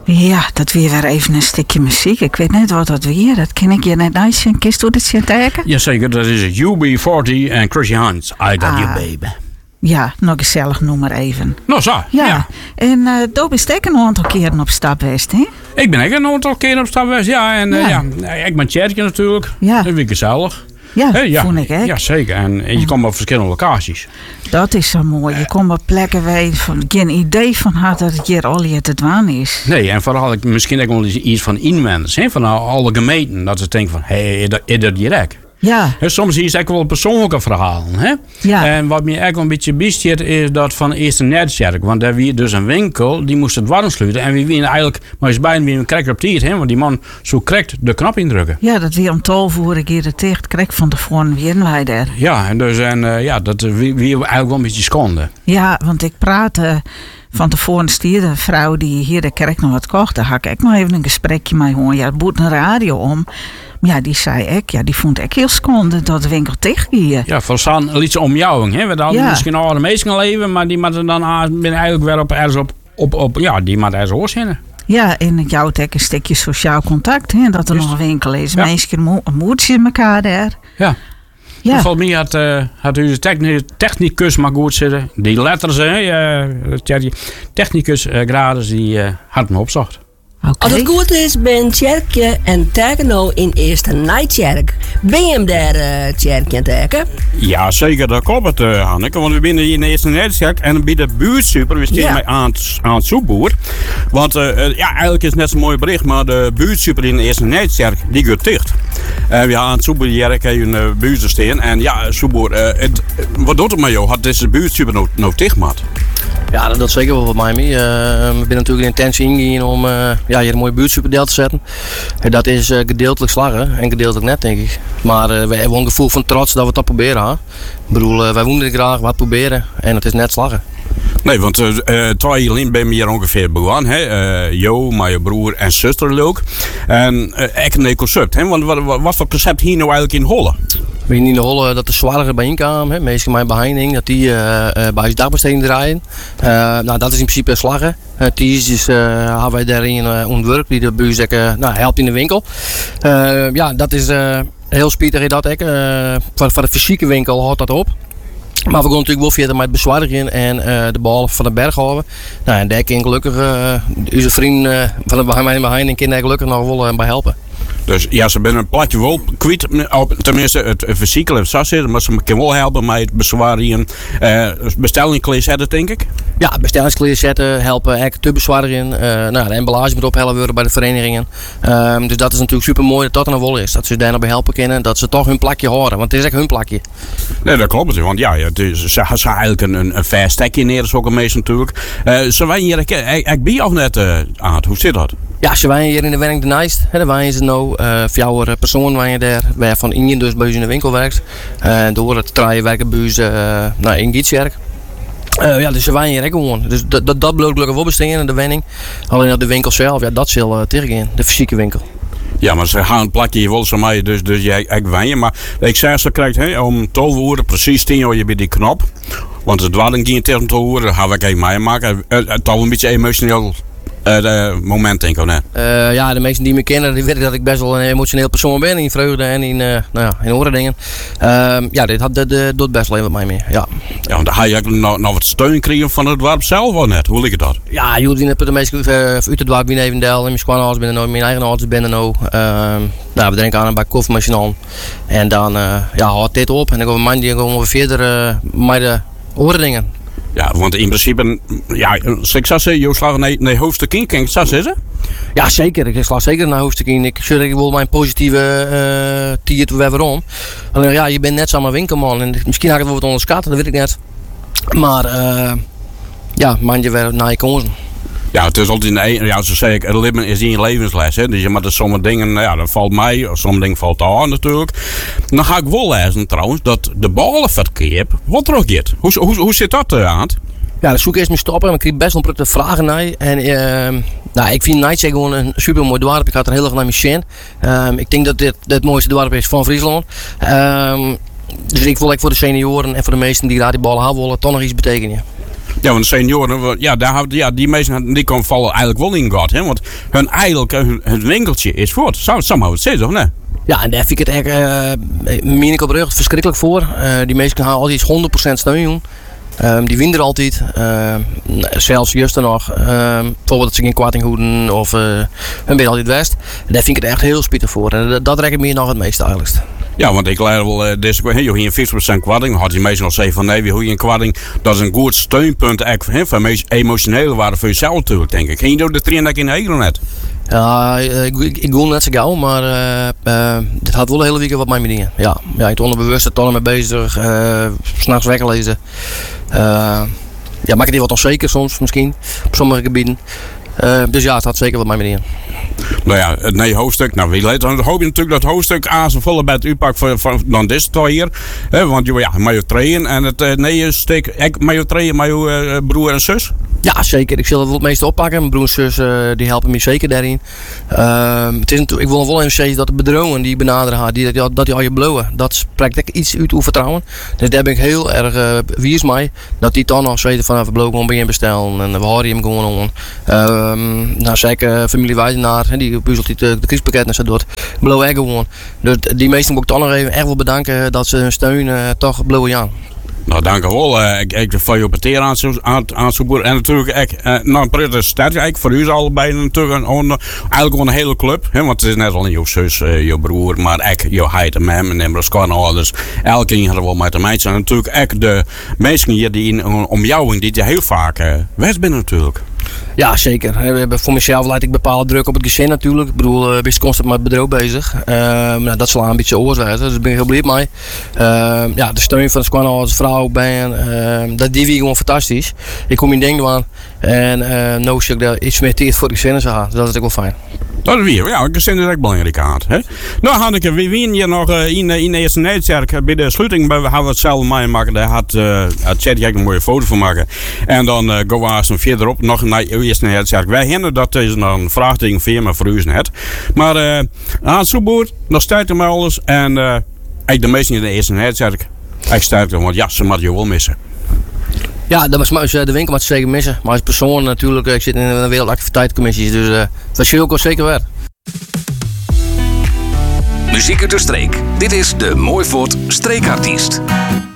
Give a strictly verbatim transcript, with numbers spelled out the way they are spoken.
Ja, dat weer weer even een stukje muziek. Ik weet net wat dat weer. Dat ken ik je net uitzien. Kist hoe dat zit kijken? Jazeker, dat is U B veertig en Chrissy Hines. I Got Ah. You Baby. Ja, nog gezellig, noem maar even. Nou zo, Ja, ja. en uh, daar ben ik een aantal keren op stap geweest, hè? Ik ben ook een aantal keer op stap geweest, ja. En uh, Ja. ja, ik ben Tjerkje natuurlijk. Ja. Dat vind ik gezellig. Ja, Hey, ja, vond ik, hè? ja, zeker. En, en je komt op verschillende locaties. Dat is zo mooi. Je komt op plekken waar je van, geen idee van had dat het hier al je te dwaan is. Nee, en vooral ik misschien ook wel eens iets van inwoners, hè, van alle gemeenten. Dat ze denken van, hé, hey, is dat direct? Ja, He, soms is het ook wel persoonlijke verhalen. Hè? Ja. En wat me eigenlijk wel een beetje bestiert is dat van eerst een netwerk. Want daar wie dus een winkel, die moest het warm sluiten. En wie winnen eigenlijk, maar is bijna wie een krek op tijd. Want die man zo krekt de knop indrukken. ja, dat weer om tolf uur ik hier het tegen kreeg van tevoren weer wij daar. Ja, en dus en, uh, ja, dat wie, wie eigenlijk wel een beetje schande. Ja, want ik praatte van tevoren stierde een vrouw die hier de kerk nog wat kocht. Daar had ik nog even een gesprekje mee hoor. Ja, het boet een radio om. Maar ja, die zei ik, ja, die vond ik heel schande dat de winkel tegen hier. Ja, voor San iets om jou. Hè? We hadden Ja. misschien oude mensen leven, maar die moeten dan ah, ben eigenlijk weer op ergens op, op, op ja, die moeten ergens oorzinnen. Ja, en het jouwt ook een stukje sociaal contact, hè, dat er Juist. nog een winkel is. Ja. Mensen mo- ontmoeten ze elkaar daar. Ja. Ja, Volgens mij had, uh, had u de techni- technicus maar goed zitten. Die letters, hè, uh, technicus uh, graden, die uh, had me opzocht. oké. Als het goed is, ben Tjerkje en Tekeno in Eerste Nijtjerk. Ben je hem daar, uh, Tjerkje en Teken? Ja, zeker, dat klopt het, uh, Hanneke. Want we binnen hier in de Eerste Nederland en bij de buurtsuper, we staan Ja. mij aan, het- aan het zoekboer. Want uh, uh, ja, eigenlijk is het net zo'n mooi bericht, maar de buurtsuper in de Eerste Nederland, die gaat dicht. Uh, we gaan aan het zoekboer hier ook een uh, buurten staan. En ja, zoekboer, uh, het, wat doet het met jou? Had deze buurtsuper nou, nou dicht gemaakt? Ja, dat doet zeker wel wat mij mee. Uh, we zijn natuurlijk in intentie ingegaan om uh, ja, hier een mooie buurtsupperdeel te zetten. En dat is uh, gedeeltelijk slagen en gedeeltelijk net, denk ik. Maar uh, we hebben een gevoel van trots dat we dat proberen. Hè? Ik bedoel, uh, wij willen het graag wat proberen en het is net slagen. Nee, want uh, uh, twee jaar geleden ben je hier ongeveer begonnen. Hè? Uh, Jo, maar je broer en zuster ook. En uh, ik een concept. Hè? Want wat, wat, wat voor concept hier nou eigenlijk in Holle? We zien in de Holle dat de zwaarder bijeenkwamen. Meestal mijn behinding, dat die uh, uh, bij zijn dagbesteding draaien. Uh, nou, dat is in principe slagen. Uh, die is dus, uh, hebben wij daarin uh, ontwerp die de buurt uh, nou, helpt in de winkel. Uh, ja, dat is uh, heel spietig in dat ik. Uh, voor, voor de fysieke winkel houdt dat op. Maar we gaan natuurlijk wel verder met bezwaringen en uh, de bal van de Berghaven. Nou, en daar kan gelukkig uh, onze vriend uh, van de behinding kan daar gelukkig nog wel uh, bij helpen. Dus ja, ze zijn een platje wel kwijt. Op, tenminste, het fysieke heeft zo zitten. Maar ze kunnen wel helpen met het bezwaren. Uh, bestellingsklees zetten, denk ik. Ja, bestellingskleer zetten, helpen eigenlijk te bezwaren. Uh, nou, de emballage moet ophelpen worden bij de verenigingen. Um, dus dat is natuurlijk super mooi dat dat er nog wel is. Dat ze daar nog bij helpen kunnen. Dat ze toch hun plakje horen. Want het is echt hun plakje. Nee, dat klopt. Want ja, het is, ze hebben eigenlijk een, een, een ver stekje neer. Dat is ook een meest natuurlijk. Uh, ze zijn hier eigenlijk bij of net uh, aan. Hoe zit dat? Ja, ze waren hier in de werk de Nijst. Daar waren ze nou. Uh, voor persoon waren je daar. Waarvan Indien dus bij ze in de winkel werkt. Uh, door het draaien werken bij ze uh, nou, in Gietswerk. Uh, ja, dus ze waren hier ook gewoon. Dus dat, dat, dat blijft gelukkig wel bestaan in de winning. Alleen dat de winkel zelf, ja, dat zal uh, tegengaan. De fysieke winkel. Ja, maar ze gaan een plakje hier wel zo mee, dus, dus jij ik wijn je. Maar ik zei, ze krijgt hè, om twaalf uur precies tien uur bij die knop. Want het was een keer tegen twaalf uur, dat ga ik even meemaken. Het is al een beetje emotioneel uh, moment, denk ik. Nee? Uh, ja, de mensen die me kennen, die weten dat ik best wel een emotioneel persoon ben. In vreugde en in, uh, nou ja, in andere dingen. Uh, ja, dit had, dat, dat doet best wel even met mij mee. Ja, ja want dan ga je nog, nog wat steun krijgen van het dorp zelf of net? Hoe ligt het dat? Ja, jullie hebben de meeste uh, uit het dorp binnen Evendel. En mijn schoonhuis binnen nou, mijn eigen huis binnen nou. Uh, nou, we drinken aan een bak koffiemachine aan. En dan uh, ja, houdt dit op. En dan gaan we man die gaan we verder uh, met de andere dingen. Ja, want in principe, ja, ik zou zeggen, je slaat naar, naar hoofdstuk in, kan ik dat zeggen? Ja, zeker. Ik sla zeker naar hoofdstuk in. Ik zeg, ik wil mijn positieve uh, tiert weer waarom. Alleen ja, je bent net zo'n winkelman en misschien had ik het wel wat onderschatten, dat weet ik net. Maar uh, ja, man je weer naar je kansen. Ja, het is altijd een, ja, zo zeg ik, het leven is in je levensles. Hè? Dus je maar sommige dingen, ja, dat valt mij, sommige dingen valt aan natuurlijk. Dan ga ik wel lezen trouwens dat de ballenverkeer wat teruggeeft. Hoe, hoe, hoe zit dat aan? Ja, de zoek is me stoppen en ik kreeg best wel een vragen naar. En uh, nou, ik vind Nijtje gewoon een super mooi dorp. Ik had er heel erg naar mijn zin. Uh, ik denk dat dit het mooiste dorp is van Friesland. Uh, dus ik wil voor de senioren en voor de meesten die daar die ballen hebben willen, toch nog iets betekenen. Ja, want de senioren, ja, daar, hebben- ja die mensen die kan vallen eigenlijk wel in God. Hè? Want hun, eigenlijk, hun, hun winkeltje is voort. Zou zou maar het zeggen, toch? Nee? Ja, en daar vind ik het echt, uh, meen ik oprecht verschrikkelijk voor. Uh, die mensen gaan altijd honderd procent steun doen. Um, die winnen er altijd. Uh, zelfs juist nog. Uh, bijvoorbeeld dat ze geen kwarting hoeden of uh, hun ben altijd west. En daar vind ik het echt heel spittig voor. En dat, dat rek ik me nog het meest eigenlijk. Ja, want ik leer wel, uh, deze keer, je hier vijftig procent kwarting. Dan had die meestal nog zeggen van nee, wie hoe je een kwarting. Dat is een goed steunpunt eigenlijk, he, van meest emotionele waarde voor jezelf natuurlijk, denk ik. En je doet de trainen in de hegel net. Ja, ik, ik, ik wil net zo gauw, maar uh, uh, dit had wel een hele week wat mijn dingen. Ja, ja, ik ben onbewust er mee bezig. Uh, S'nachts weglezen. Uh, ja, maak ik die wat onzeker soms misschien, op sommige gebieden. Uh, dus ja, het had zeker wat mijn dingen. Nou ja, het nee hoofdstuk. Nou, wie weet, dan hoop je natuurlijk dat hoofdstuk aan zijn volle bij het U-pak van, van dan dit toch hier. He, want je ja, met je trainen en het uh, nee stuk, ik met je trainen met je uh, broer en zus. Ja, zeker. Ik zal het wel het meeste oppakken. Mijn broer en zus uh, die helpen me zeker daarin. Uh, het is ik wil wel even zeggen dat de bedrogen die ik benaderen had, die, dat, dat die al je blowen, dat spreekt ik iets uit uw vertrouwen. Dus daar ben ik heel erg uh, wiers mee. Dat die dan nog weten van blowen gewoon bij je bestellen en we houden hem gewoon om. Uh, nou, zeker familie Wijdenaar, die puzzelt de, de krispakketten en zo doet. Blowen gewoon. Dus die meesten moet ik toch nog even echt wel bedanken dat ze hun steun uh, toch blowen aan. Nou, dank u wel. Uh, ik ik van je peteer aan aan boer. En natuurlijk, ik, uh, nou, een prettige start. Ik voor u allebei natuurlijk een, een, eigenlijk wel een hele club. Hè, want het is net al jouw zus, uh, jouw broer, maar ik, jouw heid en hem en de schoonhouders. Elke keer hadden we wel met de meisjes. En natuurlijk, ik de mensen hier die in omjouwing, die heel vaak uh, west binnen natuurlijk. Ja, zeker. We hebben voor mezelf leid ik bepaalde druk op het gezin natuurlijk. Ik bedoel, ik ben constant met het bedrijf bezig. Uh, nou, dat zal een beetje oorzaken, dus daar ben ik heel blij mee. Uh, ja, de steun van de schoonhouders, vrouw, ben, uh, dat die wie gewoon fantastisch. Ik kom in denk aan en uh, nou zie ik daar iets meer tijd voor de gezinnen zou gaan. Dus dat is ook wel fijn. Dat is weer, ja, ik vind het echt belangrijk aan. Hè? Nou, had ik wie wien hier nog uh, in, in de eerste Nederkerk bij de sluiting, we hadden het zelf meemaken. Daar had uh, Chet een mooie foto van maken. En dan uh, gaan we eens verderop nog naar de eerste Nederkerk. Wij hebben dat is nog een vraagteken voor je, maar voor u is net. Maar uh, aan het zoeboer, nog stuit hem alles. En uh, ik de meesten in de eerste Nederkerk. Ik stuit hem, want ja, ze moeten je wel missen. Ja, dat was de winkel moet zeker missen. Maar als persoon natuurlijk, ik zit in een wereldactiviteitscommissie, dus uh, dat is ook wel zeker waar. Muziek uit de streek. Dit is de Mooivoort Streekartiest.